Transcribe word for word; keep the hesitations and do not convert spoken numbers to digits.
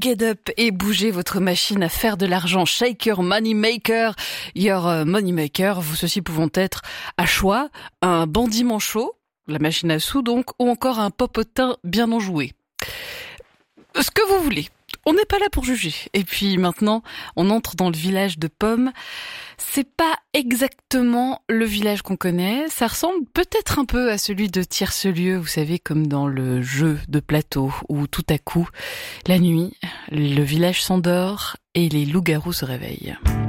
get up et bougez votre machine à faire de l'argent. Shake your money maker, your money maker. Ceux-ci pouvant être à choix un bandit manchot, la machine à sous donc, ou encore un popotin bien enjoué. Ce que vous voulez. On n'est pas là pour juger. Et puis maintenant, on entre dans le village de Pomme. C'est pas exactement le village qu'on connaît. Ça ressemble peut-être un peu à celui de Tiercelieu, vous savez, comme dans le jeu de plateau, où tout à coup, la nuit, le village s'endort et les loups-garous se réveillent.